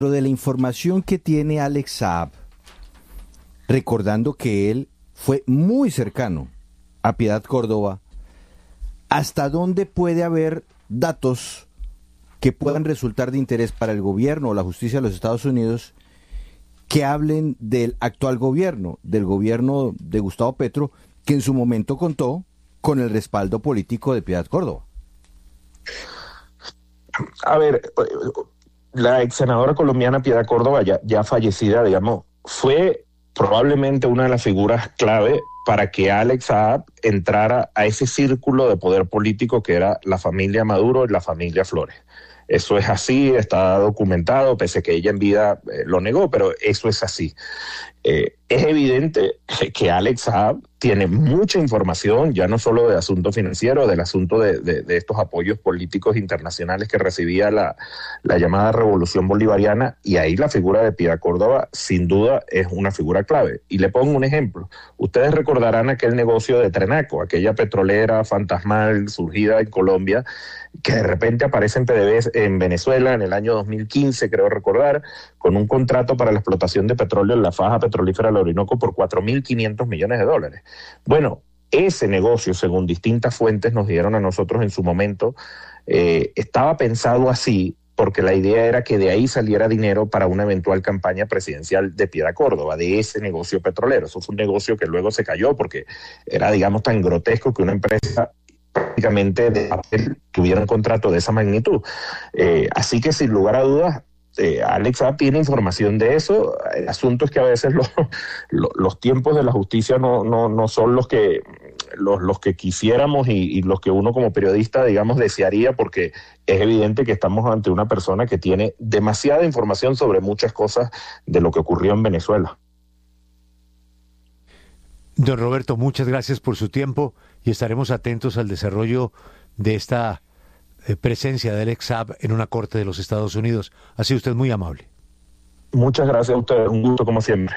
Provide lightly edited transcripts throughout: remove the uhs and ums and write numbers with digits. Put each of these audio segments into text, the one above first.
Pero de la información que tiene Alex Saab, recordando que él fue muy cercano a Piedad Córdoba, ¿hasta dónde puede haber datos que puedan resultar de interés para el gobierno o la justicia de los Estados Unidos que hablen del actual gobierno, del gobierno de Gustavo Petro, que en su momento contó con el respaldo político de Piedad Córdoba? A ver, la ex senadora colombiana Piedad Córdoba, ya fallecida, digamos, fue probablemente una de las figuras clave para que Alex Saab entrara a ese círculo de poder político que era la familia Maduro y la familia Flores. Eso es así, está documentado, pese a que ella en vida lo negó, pero eso es así. Es evidente que Alex Saab tiene mucha información, ya no solo de asuntos financieros, del asunto de estos apoyos políticos internacionales que recibía la llamada Revolución Bolivariana, y ahí la figura de Piedad Córdoba sin duda es una figura clave. Y le pongo un ejemplo. Ustedes recordarán aquel negocio de Trenaco, aquella petrolera fantasmal surgida en Colombia, que de repente aparece en PDVSA en Venezuela en el año 2015, creo recordar, con un contrato para la explotación de petróleo en la faja petrolífera del Orinoco por $4.500 millones. Bueno, ese negocio, según distintas fuentes nos dieron a nosotros en su momento, estaba pensado así porque la idea era que de ahí saliera dinero para una eventual campaña presidencial de Piedad Córdoba, de ese negocio petrolero. Eso fue un negocio que luego se cayó porque era, digamos, tan grotesco que una empresa prácticamente de papel tuviera un contrato de esa magnitud. Así que sin lugar a dudas, Alex Saab tiene información de eso. El asunto es que a veces los tiempos de la justicia no son los que quisiéramos y los que uno como periodista, digamos, desearía, porque es evidente que estamos ante una persona que tiene demasiada información sobre muchas cosas de lo que ocurrió en Venezuela. Don Roberto, muchas gracias por su tiempo y estaremos atentos al desarrollo de esta presencia de Alex Saab en una corte de los Estados Unidos. Ha sido usted muy amable. Muchas gracias a usted, un gusto como siempre.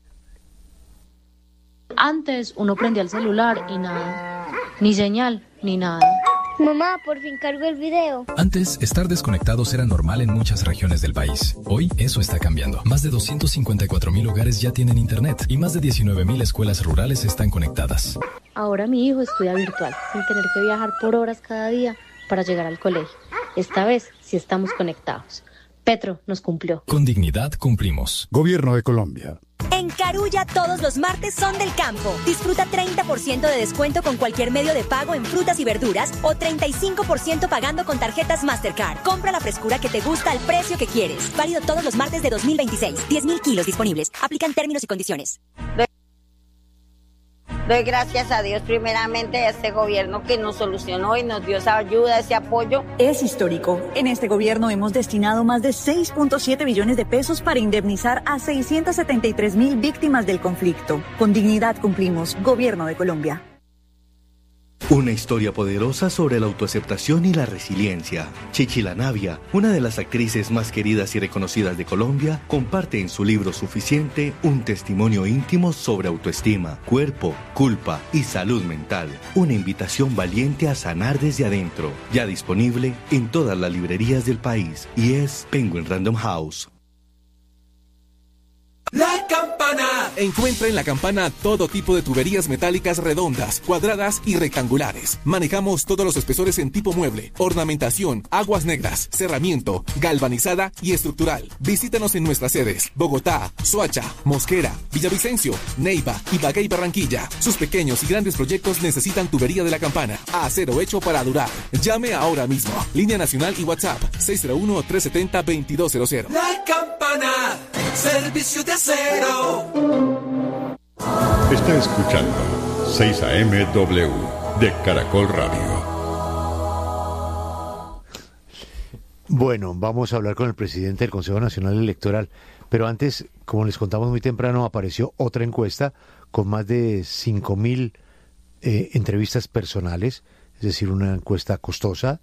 Antes uno prendía el celular y nada, ni señal, ni nada. Mamá, por fin cargo el video. Antes, estar desconectados era normal en muchas regiones del país. Hoy, eso está cambiando. Más de 254,000 hogares ya tienen internet y más de 19,000 escuelas rurales están conectadas. Ahora mi hijo estudia virtual, sin tener que viajar por horas cada día para llegar al colegio. Esta vez sí estamos conectados. Petro nos cumplió. Con dignidad cumplimos. Gobierno de Colombia. En Carulla todos los martes son del campo. Disfruta 30% de descuento con cualquier medio de pago en frutas y verduras o 35% pagando con tarjetas Mastercard. Compra la frescura que te gusta al precio que quieres. Válido todos los martes de 2026. 10,000 kilos disponibles. Aplican términos y condiciones. Doy gracias a Dios primeramente a este gobierno que nos solucionó y nos dio esa ayuda, ese apoyo. Es histórico. En este gobierno hemos destinado más de 6.7 billones de pesos para indemnizar a 673,000 víctimas del conflicto. Con dignidad cumplimos. Gobierno de Colombia. Una historia poderosa sobre la autoaceptación y la resiliencia. Chichila Navia, una de las actrices más queridas y reconocidas de Colombia, comparte en su libro Suficiente un testimonio íntimo sobre autoestima, cuerpo, culpa y salud mental. Una invitación valiente a sanar desde adentro. Ya disponible en todas las librerías del país y es Penguin Random House. La Campana. Encuentra en La Campana todo tipo de tuberías metálicas redondas, cuadradas y rectangulares. Manejamos todos los espesores en tipo mueble, ornamentación, aguas negras, cerramiento, galvanizada y estructural. Visítanos en nuestras sedes: Bogotá, Soacha, Mosquera, Villavicencio, Neiva, Ibagué y Barranquilla. Sus pequeños y grandes proyectos necesitan tubería de La Campana. Acero hecho para durar. Llame ahora mismo. Línea nacional y WhatsApp 601-370-2200. La Campana. Servicio de acero. Está escuchando 6 AM-W de Caracol Radio. Bueno, vamos a hablar con el presidente del Consejo Nacional Electoral, pero antes, como les contamos muy temprano, apareció otra encuesta con más de 5,000 entrevistas personales, es decir, una encuesta costosa.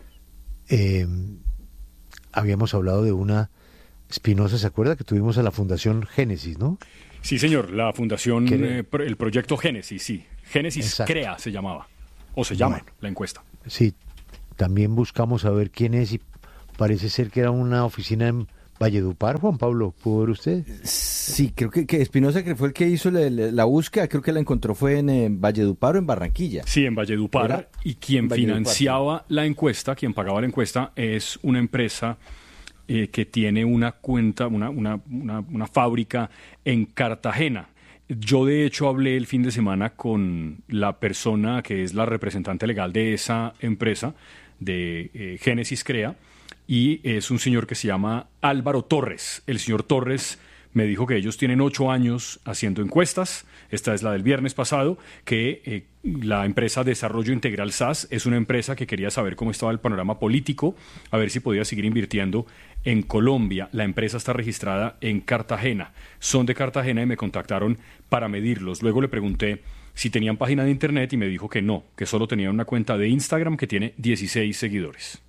Habíamos hablado de una Espinosa, ¿se acuerda que tuvimos a la Fundación Génesis, no? Sí, señor, la Fundación, el proyecto Génesis, sí. Génesis Exacto. CREA se llamaba, o se llama la encuesta. Sí, también buscamos saber quién es y parece ser que era una oficina en Valledupar, Juan Pablo, ¿pudo ver usted? Sí, creo que Espinosa, que fue el que hizo la búsqueda, creo que la encontró fue en Valledupar o en Barranquilla. Sí, en Valledupar, y quien financiaba la encuesta, quien pagaba la encuesta, es una empresa que tiene una cuenta, una fábrica en Cartagena. Yo, de hecho, hablé el fin de semana con la persona que es la representante legal de esa empresa, de Génesis Crea, y es un señor que se llama Álvaro Torres. El señor Torres me dijo que ellos tienen 8 años haciendo encuestas. Esta es la del viernes pasado, que la empresa Desarrollo Integral SAS es una empresa que quería saber cómo estaba el panorama político, a ver si podía seguir invirtiendo en Colombia. La empresa está registrada en Cartagena. Son de Cartagena y me contactaron para medirlos. Luego le pregunté si tenían página de internet y me dijo que no, que solo tenían una cuenta de Instagram que tiene 16 seguidores.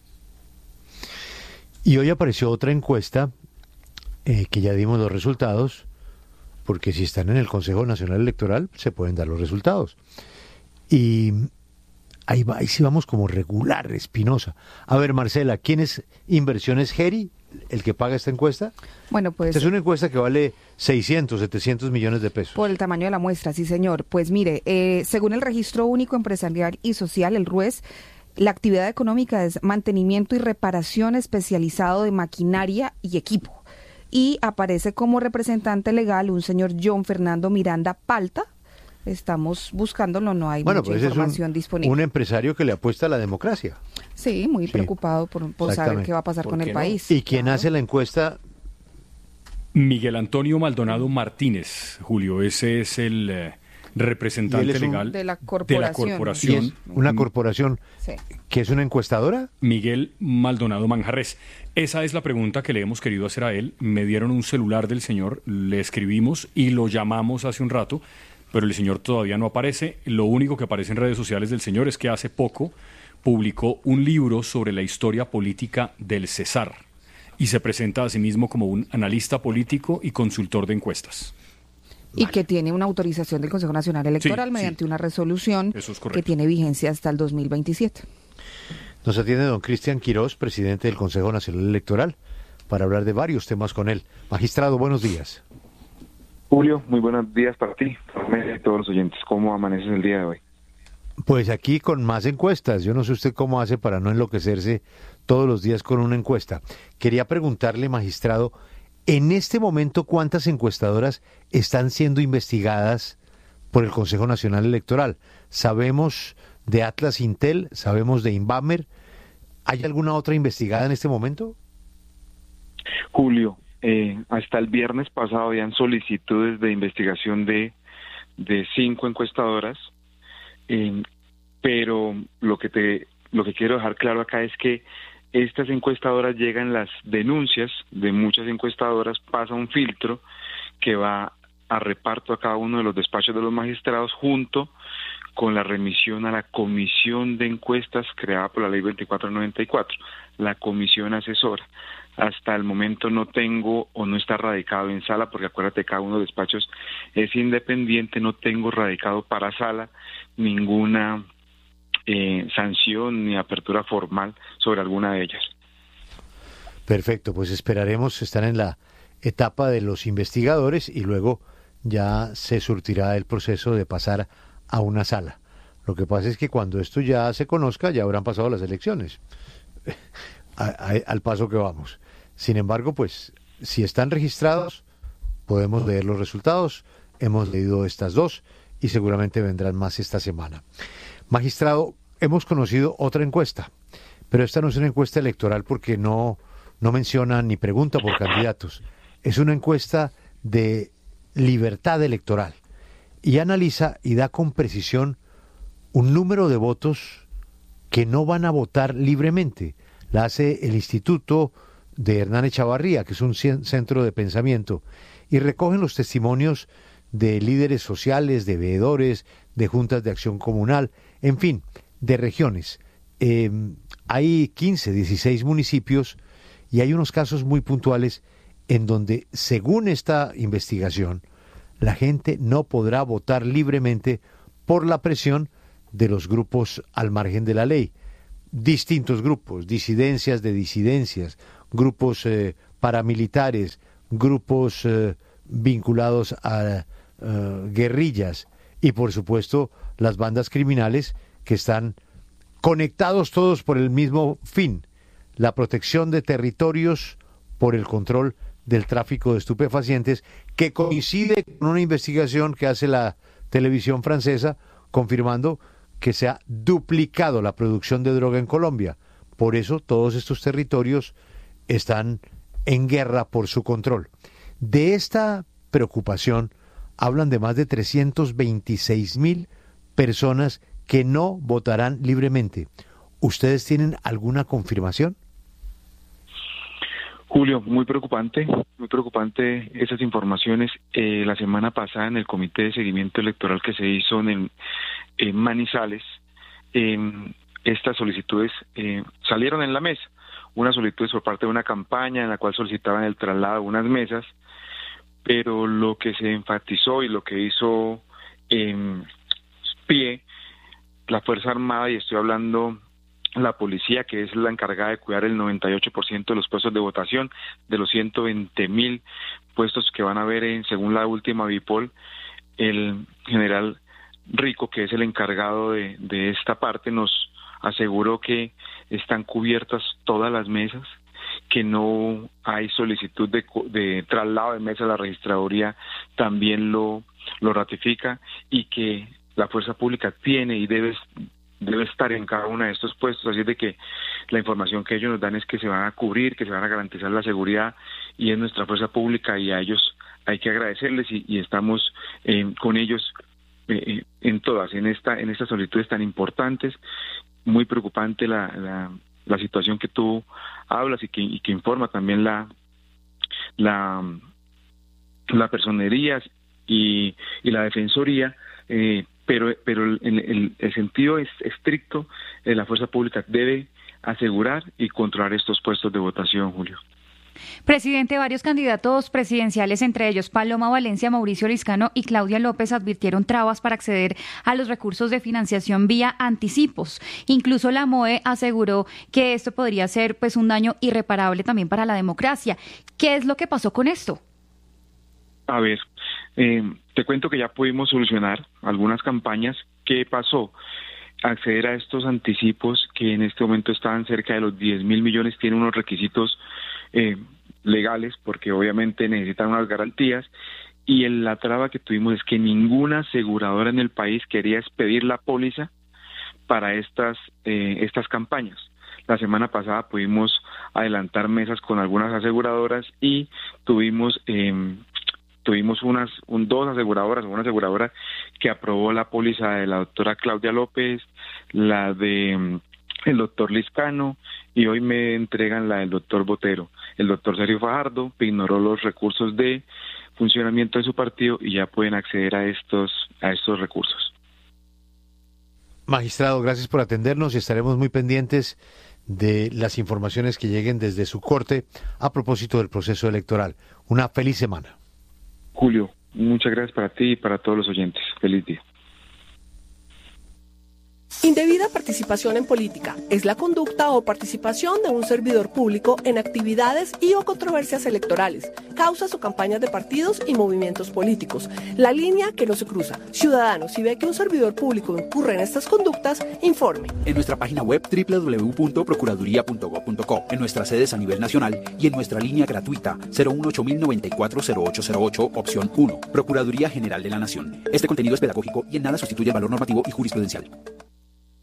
Y hoy apareció otra encuesta que ya dimos los resultados, porque si están en el Consejo Nacional Electoral se pueden dar los resultados. Y ahí sí vamos como regular, Espinosa. A ver, Marcela, ¿quién es Inversiones Geri, el que paga esta encuesta? Bueno, pues... Esta es una encuesta que vale 600, 700 millones de pesos. Por el tamaño de la muestra, sí, señor. Pues mire, según el Registro Único Empresarial y Social, el RUES, la actividad económica es mantenimiento y reparación especializado de maquinaria y equipo. Y aparece como representante legal un señor John Fernando Miranda Palta. Estamos buscándolo, no hay mucha información disponible. Un empresario que le apuesta a la democracia. Sí, muy preocupado por saber qué va a pasar con el país. ¿Y quién hace la encuesta? Miguel Antonio Maldonado Martínez, Julio. Ese es el representante legal de la corporación. ¿Y una corporación que es una encuestadora? Miguel Maldonado Manjarres. Esa es la pregunta que le hemos querido hacer a él. Me dieron un celular del señor, le escribimos y lo llamamos hace un rato, pero el señor todavía no aparece. Lo único que aparece en redes sociales del señor es que hace poco publicó un libro sobre la historia política del Cesar y se presenta a sí mismo como un analista político y consultor de encuestas. Y que tiene una autorización del Consejo Nacional Electoral mediante una resolución que tiene vigencia hasta el 2027. Nos atiende don Cristian Quirós, presidente del Consejo Nacional Electoral, para hablar de varios temas con él. Magistrado, buenos días. Julio, muy buenos días para ti, para todos los oyentes. ¿Cómo amaneces el día de hoy? Pues aquí con más encuestas. Yo no sé usted cómo hace para no enloquecerse todos los días con una encuesta. Quería preguntarle, magistrado, en este momento, ¿cuántas encuestadoras están siendo investigadas por el Consejo Nacional Electoral? Sabemos de Atlas Intel, sabemos de Inbamer. ¿Hay alguna otra investigada en este momento? Julio, hasta el viernes pasado habían solicitudes de investigación de 5 encuestadoras, pero lo que quiero dejar claro acá es que estas encuestadoras llegan las denuncias de muchas encuestadoras, pasa un filtro que va a reparto a cada uno de los despachos de los magistrados junto con la remisión a la comisión de encuestas creada por la ley 2494, la comisión asesora. Hasta el momento no tengo o no está radicado en sala, porque acuérdate, cada uno de los despachos es independiente, no tengo radicado para sala ninguna sanción ni apertura formal sobre alguna de ellas. Perfecto, pues esperaremos estar en la etapa de los investigadores y luego ya se surtirá el proceso de pasar a una sala. Lo que pasa es que cuando esto ya se conozca ya habrán pasado las elecciones, al paso que vamos. Sin embargo, pues si están registrados podemos leer los resultados. Hemos leído estas 2 y seguramente vendrán más esta semana. Magistrado, hemos conocido otra encuesta, pero esta no es una encuesta electoral porque no menciona ni pregunta por candidatos. Es una encuesta de libertad electoral y analiza y da con precisión un número de votos que no van a votar libremente. La hace el Instituto de Hernán Echavarría, que es un centro de pensamiento, y recogen los testimonios de líderes sociales, de veedores, de juntas de acción comunal, en fin, de regiones. Hay 15, 16 municipios y hay unos casos muy puntuales en donde, según esta investigación, la gente no podrá votar libremente por la presión de los grupos al margen de la ley. Distintos grupos, disidencias de disidencias, grupos paramilitares, grupos vinculados a guerrillas y por supuesto las bandas criminales que están conectados todos por el mismo fin, la protección de territorios por el control del tráfico de estupefacientes, que coincide con una investigación que hace la televisión francesa confirmando que se ha duplicado la producción de droga en Colombia. Por eso todos estos territorios están en guerra por su control. De esta preocupación hablan de más de 326.000 personas que no votarán libremente. ¿Ustedes tienen alguna confirmación? Julio, muy preocupante esas informaciones. La semana pasada en el Comité de Seguimiento Electoral que se hizo en Manizales, estas solicitudes salieron en la mesa. Unas solicitudes por parte de una campaña en la cual solicitaban el traslado de unas mesas, pero lo que se enfatizó y lo que hizo pie la Fuerza Armada, y estoy hablando la policía, que es la encargada de cuidar el 98% de los puestos de votación, de los 120.000 puestos que van a haber según la última BIPOL, el general Rico, que es el encargado de esta parte, nos aseguró que están cubiertas todas las mesas, que no hay solicitud de traslado de mesa. La registraduría también lo ratifica, y que la fuerza pública tiene y debe estar en cada uno de estos puestos. Así es de que la información que ellos nos dan es que se van a cubrir, que se van a garantizar la seguridad, y es nuestra fuerza pública, y a ellos hay que agradecerles, y estamos con ellos en todas, en estas solicitudes tan importantes. Muy preocupante la situación que tú hablas y que informa también la personería y la defensoría, pero en el sentido estricto, la fuerza pública debe asegurar y controlar estos puestos de votación, Julio. Presidente, varios candidatos presidenciales, entre ellos Paloma Valencia, Mauricio Liscano y Claudia López, advirtieron trabas para acceder a los recursos de financiación vía anticipos. Incluso la MOE aseguró que esto podría ser pues un daño irreparable también para la democracia. ¿Qué es lo que pasó con esto? A ver, te cuento que ya pudimos solucionar algunas campañas. ¿Qué pasó? Acceder a estos anticipos, que en este momento estaban cerca de los 10.000 millones, tiene unos requisitos legales, porque obviamente necesitan unas garantías, y la traba que tuvimos es que ninguna aseguradora en el país quería expedir la póliza para estas campañas. La semana pasada pudimos adelantar mesas con algunas aseguradoras, y tuvimos dos aseguradoras, una aseguradora que aprobó la póliza de la doctora Claudia López, la de el doctor Liscano, y hoy me entregan la del doctor Botero. El doctor Sergio Fajardo ignoró los recursos de funcionamiento de su partido, y ya pueden acceder a estos recursos. Magistrado, gracias por atendernos, y estaremos muy pendientes de las informaciones que lleguen desde su corte a propósito del proceso electoral. Una feliz semana. Julio, muchas gracias para ti y para todos los oyentes. Feliz día. Indebida participación en política es la conducta o participación de un servidor público en actividades y o controversias electorales, causas o campañas de partidos y movimientos políticos. La línea que no se cruza. Ciudadano, si ve que un servidor público incurre en estas conductas, informe. En nuestra página web www.procuraduría.gov.co, en nuestras sedes a nivel nacional y en nuestra línea gratuita 018-094-0808, opción 1. Procuraduría General de la Nación. Este contenido es pedagógico y en nada sustituye el valor normativo y jurisprudencial.